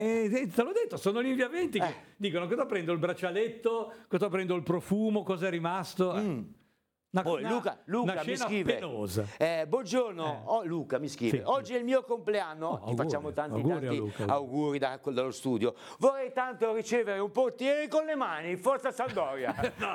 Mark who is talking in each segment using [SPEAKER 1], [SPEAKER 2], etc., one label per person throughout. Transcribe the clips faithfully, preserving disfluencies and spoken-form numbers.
[SPEAKER 1] Eh, te l'ho detto, sono gli aventi che
[SPEAKER 2] Eh.
[SPEAKER 1] dicono cosa prendo il braccialetto, cosa prendo il profumo, cosa è rimasto.
[SPEAKER 2] Mm.
[SPEAKER 1] Una,
[SPEAKER 2] Poi
[SPEAKER 1] una-
[SPEAKER 2] Luca, Luca
[SPEAKER 1] una
[SPEAKER 2] mi
[SPEAKER 1] scena
[SPEAKER 2] scrive,
[SPEAKER 1] penosa.
[SPEAKER 2] eh, buongiorno,
[SPEAKER 1] Eh.
[SPEAKER 2] oh, Luca mi scrive,
[SPEAKER 1] Sì,
[SPEAKER 2] oggi è il mio compleanno,
[SPEAKER 1] Oh,
[SPEAKER 2] ti
[SPEAKER 1] auguri,
[SPEAKER 2] facciamo tanti
[SPEAKER 1] auguri a
[SPEAKER 2] tanti
[SPEAKER 1] Luca.
[SPEAKER 2] auguri da, dallo studio, vorrei tanto ricevere un portiere con le mani, forza Sampdoria.
[SPEAKER 1] No.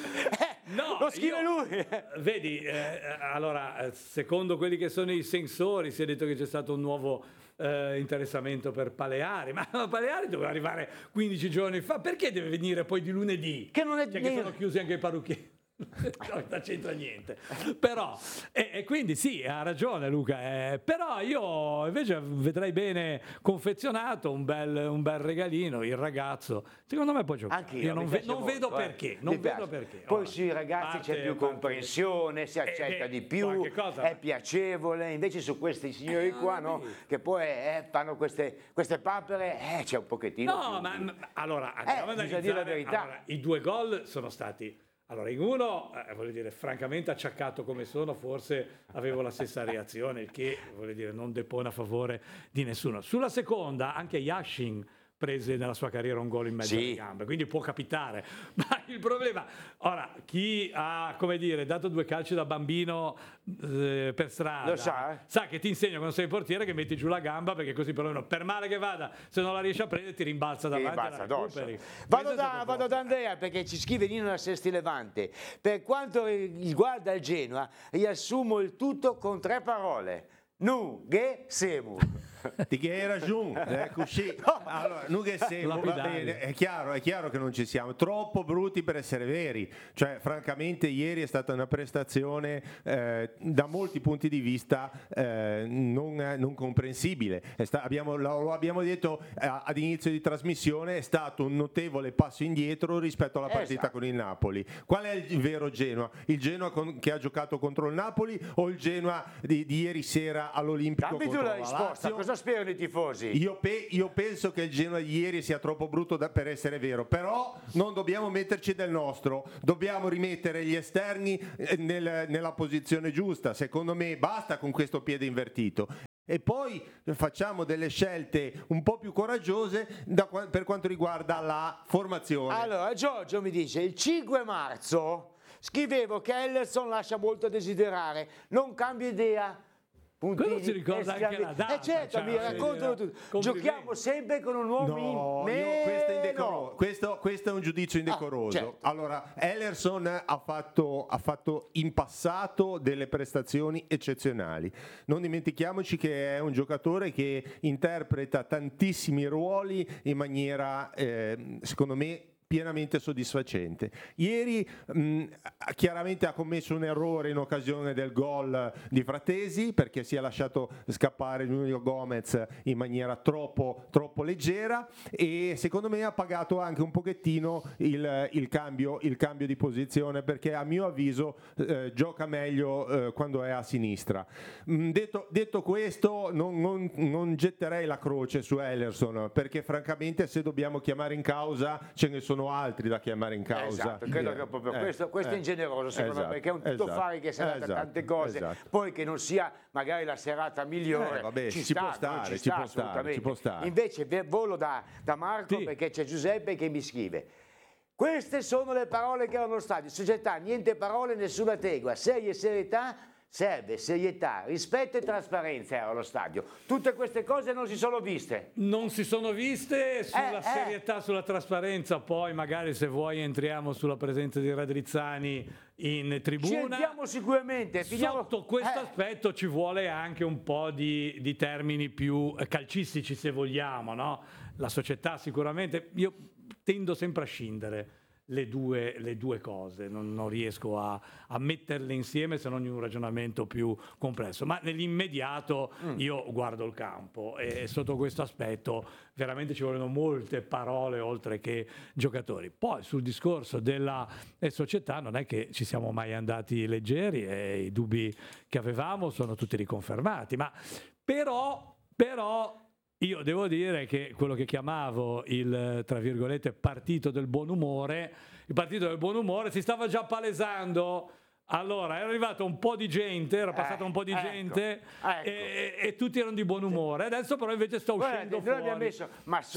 [SPEAKER 2] Eh,
[SPEAKER 1] No,
[SPEAKER 2] lo scrive
[SPEAKER 1] io-
[SPEAKER 2] lui.
[SPEAKER 1] Vedi, eh, allora, eh, secondo quelli che sono i sensori, si è detto che c'è stato un nuovo eh, interessamento per Paleari, ma Paleari doveva arrivare quindici giorni fa, perché deve venire poi di lunedì?
[SPEAKER 2] Che non è
[SPEAKER 1] Cioè che sono chiusi anche i parrucchieri. No, non c'entra niente, però e, e quindi sì, ha ragione Luca, eh, però io invece vedrei bene confezionato un bel, un bel regalino, il ragazzo secondo me può giocare.
[SPEAKER 2] Anche io,
[SPEAKER 1] non,
[SPEAKER 2] mi
[SPEAKER 1] ve-
[SPEAKER 2] piace
[SPEAKER 1] non
[SPEAKER 2] molto,
[SPEAKER 1] vedo
[SPEAKER 2] eh.
[SPEAKER 1] perché, non
[SPEAKER 2] Mi
[SPEAKER 1] vedo
[SPEAKER 2] piace.
[SPEAKER 1] perché.
[SPEAKER 2] Poi
[SPEAKER 1] Ora,
[SPEAKER 2] sui ragazzi
[SPEAKER 1] parte-
[SPEAKER 2] c'è più
[SPEAKER 1] parte-
[SPEAKER 2] comprensione, si
[SPEAKER 1] Eh,
[SPEAKER 2] accetta
[SPEAKER 1] beh,
[SPEAKER 2] di più,
[SPEAKER 1] qualche cosa,
[SPEAKER 2] è
[SPEAKER 1] ma-
[SPEAKER 2] piacevole, invece su questi signori
[SPEAKER 1] Eh,
[SPEAKER 2] qua,
[SPEAKER 1] non
[SPEAKER 2] no,
[SPEAKER 1] ho visto.
[SPEAKER 2] che poi eh, fanno queste, queste papere, eh, c'è un pochettino
[SPEAKER 1] No,
[SPEAKER 2] più.
[SPEAKER 1] ma, ma- allora andiamo ad
[SPEAKER 2] bisogna dire la
[SPEAKER 1] analizzare.
[SPEAKER 2] verità.
[SPEAKER 1] Allora, i due gol sono stati. Allora, in uno, eh, voglio dire, francamente acciaccato come sono, forse avevo la stessa reazione, il che, voglio dire, non depone a favore di nessuno. Sulla seconda, anche Yashin prese nella sua carriera un gol in mezzo
[SPEAKER 2] Sì.
[SPEAKER 1] alle gambe, quindi può capitare. Ma il problema, ora, chi ha, come dire, dato due calci da bambino eh, per strada,
[SPEAKER 2] Lo sa, eh?
[SPEAKER 1] sa che ti insegna quando sei portiere che metti giù la gamba, perché così perlomeno per male che vada, se non la riesci a prendere ti rimbalza
[SPEAKER 2] Ti
[SPEAKER 1] davanti
[SPEAKER 2] rimbalza
[SPEAKER 1] e la
[SPEAKER 2] addosso.
[SPEAKER 1] recuperi.
[SPEAKER 2] Vado
[SPEAKER 1] Questo è
[SPEAKER 2] da,
[SPEAKER 1] stato
[SPEAKER 2] vado
[SPEAKER 1] proprio-
[SPEAKER 2] da Andrea perché ci scrive Nino da Sesti Levante. Per quanto riguarda il Genoa, riassumo il tutto con tre parole. Nu, ge, semu.
[SPEAKER 3] Ti che hai ragione, è così. Allora, noi che siamo, va
[SPEAKER 1] Lapidario.
[SPEAKER 3] bene, è chiaro, è chiaro che non ci siamo, troppo brutti per essere veri. Cioè, francamente, ieri è stata una prestazione eh, da molti punti di vista eh, non, non comprensibile. È sta- abbiamo, lo, lo abbiamo detto eh, ad inizio di trasmissione, è stato un notevole passo indietro rispetto alla partita
[SPEAKER 2] Esatto.
[SPEAKER 3] con il Napoli. Qual è il vero Genoa? Il Genoa con- che ha giocato contro il Napoli o il Genoa di, di ieri sera all'Olimpico
[SPEAKER 2] Dammi tu
[SPEAKER 3] contro
[SPEAKER 2] la
[SPEAKER 3] la
[SPEAKER 2] risposta,
[SPEAKER 3] Lazio?
[SPEAKER 2] cosa sperano i tifosi?
[SPEAKER 3] Io, pe- io penso che il Genoa di ieri sia troppo brutto da- per essere vero, però non dobbiamo metterci del nostro, dobbiamo rimettere gli esterni eh, nel- nella posizione giusta. Secondo me basta con questo piede invertito. E poi facciamo delle scelte un po' più coraggiose da qua- per quanto riguarda la formazione.
[SPEAKER 2] Allora, Giorgio mi dice, il cinque marzo scrivevo che Ellerson lascia molto a desiderare, non cambio idea. Puntini,
[SPEAKER 1] Quello si ricorda anche
[SPEAKER 2] esclami-
[SPEAKER 1] la data,
[SPEAKER 2] Eh certo,
[SPEAKER 1] cioè,
[SPEAKER 2] mi
[SPEAKER 1] voglio
[SPEAKER 2] raccontano
[SPEAKER 1] dire,
[SPEAKER 2] tutto.
[SPEAKER 1] complimenti.
[SPEAKER 2] Giochiamo sempre con un uomo
[SPEAKER 3] No,
[SPEAKER 2] in
[SPEAKER 3] io- questo, è
[SPEAKER 2] meno.
[SPEAKER 3] indecoro- questo- questo è un giudizio indecoroso.
[SPEAKER 2] Ah, certo.
[SPEAKER 3] Allora, Ellerson ha fatto, ha fatto in passato delle prestazioni eccezionali. Non dimentichiamoci che è un giocatore che interpreta tantissimi ruoli in maniera, eh, secondo me, pienamente soddisfacente. Ieri mh, chiaramente ha commesso un errore in occasione del gol di Fratesi perché si è lasciato scappare Nuno Gomez in maniera troppo, troppo leggera e secondo me ha pagato anche un pochettino il, il cambio, il cambio di posizione perché a mio avviso eh, gioca meglio eh, quando è a sinistra. Mh, detto, detto questo non, non- non getterei la croce su Ellerson perché francamente se dobbiamo chiamare in causa ce ne sono altri da chiamare in causa.
[SPEAKER 2] Esatto, credo che proprio
[SPEAKER 3] Eh,
[SPEAKER 2] questo, questo è
[SPEAKER 3] eh,
[SPEAKER 2] ingeneroso secondo
[SPEAKER 3] esatto,
[SPEAKER 2] me, perché è un tuttofare che si adatta a
[SPEAKER 3] esatto,
[SPEAKER 2] tante cose,
[SPEAKER 3] esatto.
[SPEAKER 2] poi che non sia magari la serata migliore,
[SPEAKER 3] Eh, vabbè,
[SPEAKER 2] ci,
[SPEAKER 3] ci
[SPEAKER 2] sta,
[SPEAKER 3] può
[SPEAKER 2] non
[SPEAKER 3] stare,
[SPEAKER 2] ci
[SPEAKER 3] ci
[SPEAKER 2] sta
[SPEAKER 3] può stare,
[SPEAKER 2] assolutamente.
[SPEAKER 3] ci può stare.
[SPEAKER 2] Invece ve- volo da, da Marco
[SPEAKER 1] Sì.
[SPEAKER 2] perché c'è Giuseppe che mi scrive. Queste sono le parole che erano allo stadio, società, niente parole, nessuna tregua, serie serietà, serve serietà, rispetto e trasparenza era allo stadio. Tutte queste cose non si sono viste.
[SPEAKER 1] Non si sono viste sulla
[SPEAKER 2] Eh, eh.
[SPEAKER 1] serietà, sulla trasparenza, poi magari se vuoi entriamo sulla presenza di Radrizzani in
[SPEAKER 2] Ci
[SPEAKER 1] tribuna.
[SPEAKER 2] entriamo sicuramente. Finiamo...
[SPEAKER 1] Sotto questo
[SPEAKER 2] Eh.
[SPEAKER 1] aspetto ci vuole anche un po' di, di termini più eh, calcistici se vogliamo, no? La società sicuramente, io tendo sempre a scindere le due, le due cose, non, non riesco a, a metterle insieme se non in un ragionamento più complesso, ma nell'immediato
[SPEAKER 2] Mm.
[SPEAKER 1] io guardo il campo e sotto questo aspetto veramente ci vogliono molte parole oltre che giocatori. Poi sul discorso della eh, società non è che ci siamo mai andati leggeri e i dubbi che avevamo sono tutti riconfermati, ma però, però io devo dire che quello che chiamavo il, tra virgolette, partito del buon umore, il partito del buon umore si stava già palesando Allora, era arrivato un po' di gente, era passata
[SPEAKER 2] Eh,
[SPEAKER 1] un po' di
[SPEAKER 2] ecco,
[SPEAKER 1] gente
[SPEAKER 2] ecco.
[SPEAKER 1] E, e tutti erano di buon umore. Adesso però invece sta uscendo
[SPEAKER 2] Guarda, noi
[SPEAKER 1] fuori.
[SPEAKER 2] abbiamo messo, ma